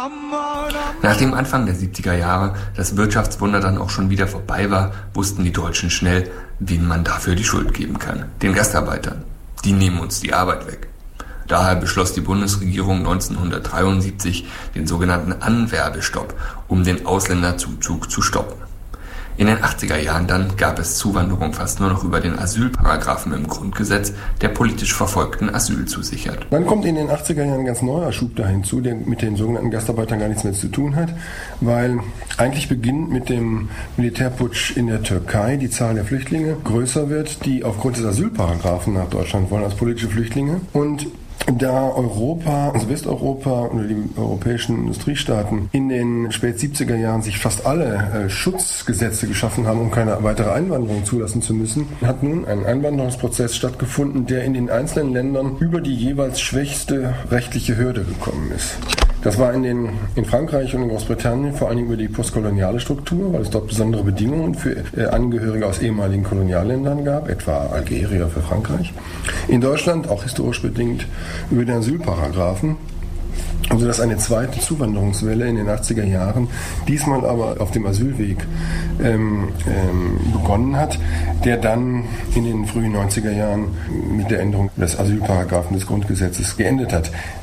Nachdem Anfang der 70er Jahre das Wirtschaftswunder dann auch schon wieder vorbei war, wussten die Deutschen schnell, wem man dafür die Schuld geben kann. Den Gastarbeitern. Die nehmen uns die Arbeit weg. Daher beschloss die Bundesregierung 1973 den sogenannten Anwerbestopp, um den Ausländerzuzug zu stoppen. In den 80er Jahren dann gab es Zuwanderung fast nur noch über den Asylparagraphen im Grundgesetz, der politisch Verfolgten Asyl zusichert. Dann kommt in den 80er Jahren ein ganz neuer Schub da hinzu, der mit den sogenannten Gastarbeitern gar nichts mehr zu tun hat, weil eigentlich beginnt mit dem Militärputsch in der Türkei die Zahl der Flüchtlinge größer wird, die aufgrund des Asylparagraphen nach Deutschland wollen als politische Flüchtlinge. Und da Europa, also Westeuropa oder die europäischen Industriestaaten in den spät 70er Jahren sich fast alle Schutzgesetze geschaffen haben, um keine weitere Einwanderung zulassen zu müssen, hat nun ein Einwanderungsprozess stattgefunden, der in den einzelnen Ländern über die jeweils schwächste rechtliche Hürde gekommen ist. Das war in Frankreich und in Großbritannien vor allem über die postkoloniale Struktur, weil es dort besondere Bedingungen für Angehörige aus ehemaligen Kolonialländern gab, etwa Algerier für Frankreich. In Deutschland, auch historisch bedingt, über den Asylparagraphen. Also dass eine zweite Zuwanderungswelle in den 80er Jahren, diesmal aber auf dem Asylweg begonnen hat, der dann in den frühen 90er Jahren mit der Änderung des Asylparagraphen des Grundgesetzes geendet hat.